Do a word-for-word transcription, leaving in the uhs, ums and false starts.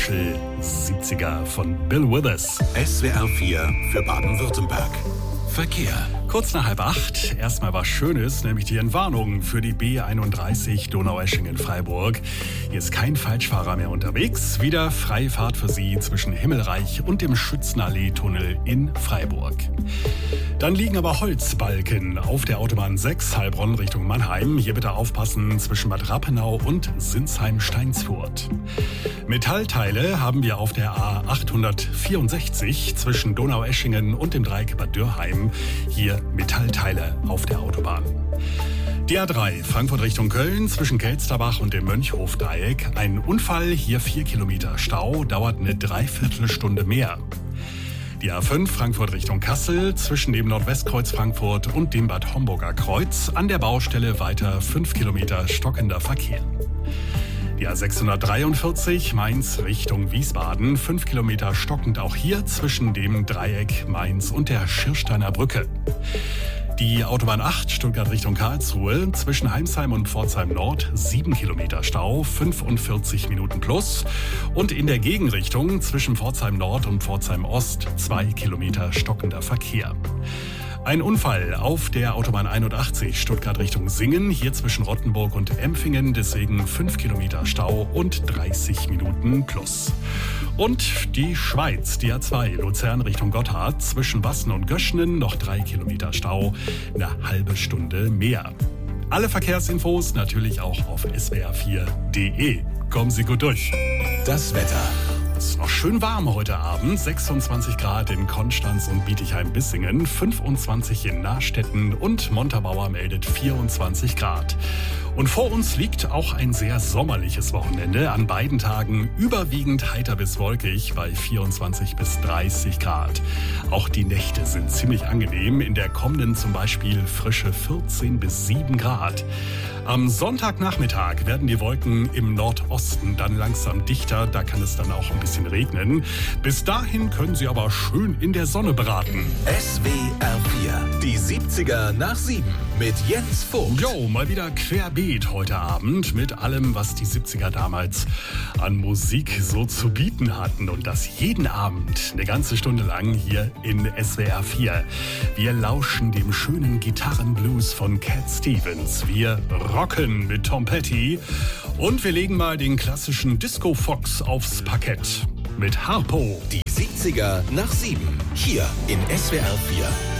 Special siebziger von Bill Withers. S W R vier für Baden-Württemberg. Verkehr. Kurz nach halb acht, erstmal was Schönes, nämlich die Entwarnung für die B einunddreißig Donaueschingen-Freiburg. Hier ist kein Falschfahrer mehr unterwegs. Wieder freie Fahrt für Sie zwischen Himmelreich und dem Schützenallee-Tunnel in Freiburg. Dann liegen aber Holzbalken auf der Autobahn sechs Heilbronn Richtung Mannheim. Hier bitte aufpassen zwischen Bad Rappenau und Sinsheim-Steinsfurt. Metallteile haben wir auf der A achthundertvierundsechzig zwischen Donaueschingen und dem Dreieck Bad Dürrheim. Hier Metallteile auf der Autobahn. Die A drei Frankfurt Richtung Köln zwischen Kelsterbach und dem Mönchhofdreieck. Ein Unfall, hier vier Kilometer Stau, dauert eine Dreiviertelstunde mehr. Die A fünf Frankfurt Richtung Kassel zwischen dem Nordwestkreuz Frankfurt und dem Bad Homburger Kreuz. An der Baustelle weiter fünf Kilometer stockender Verkehr. Die A sechshundertdreiundvierzig Mainz Richtung Wiesbaden. fünf Kilometer stockend auch hier zwischen dem Dreieck Mainz und der Schirsteiner Brücke. Die Autobahn acht Stuttgart Richtung Karlsruhe zwischen Heimsheim und Pforzheim Nord sieben Kilometer Stau, fünfundvierzig Minuten plus. Und in der Gegenrichtung zwischen Pforzheim Nord und Pforzheim Ost zwei Kilometer stockender Verkehr. Ein Unfall auf der Autobahn einundachtzig Stuttgart Richtung Singen, hier zwischen Rottenburg und Empfingen, deswegen fünf Kilometer Stau und dreißig Minuten plus. Und die Schweiz, die A zwei Luzern Richtung Gotthard, zwischen Wassen und Göschnen noch drei Kilometer Stau, eine halbe Stunde mehr. Alle Verkehrsinfos natürlich auch auf S W R vier punkt de. Kommen Sie gut durch. Das Wetter. Es ist noch schön warm heute Abend. sechsundzwanzig Grad in Konstanz und Bietigheim-Bissingen, fünfundzwanzig in Nahstetten und Montabaur meldet vierundzwanzig Grad. Und vor uns liegt auch ein sehr sommerliches Wochenende. An beiden Tagen überwiegend heiter bis wolkig bei vierundzwanzig bis dreißig Grad. Auch die Nächte sind ziemlich angenehm. In der kommenden zum Beispiel frische vierzehn bis sieben Grad. Am Sonntagnachmittag werden die Wolken im Nordosten dann langsam dichter. Da kann es dann auch ein bisschen regnen. Bis dahin können Sie aber schön in der Sonne braten. S W R vier, die siebziger nach sieben mit Jens Vogt. Jo, mal wieder querbeet heute Abend mit allem, was die siebziger damals an Musik so zu bieten hatten. Und das jeden Abend, eine ganze Stunde lang hier in S W R vier. Wir lauschen dem schönen Gitarrenblues von Cat Stevens. Wir rocken mit Tom Petty und wir legen mal den klassischen Disco Fox aufs Parkett mit Harpo. Die siebziger nach sieben, hier in S W R vier.